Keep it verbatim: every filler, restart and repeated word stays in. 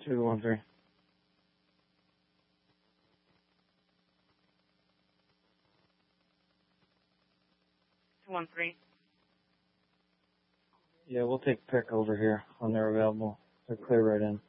Two one three. Two one three. Yeah, we'll take pick over here when they're available. They're clear right in.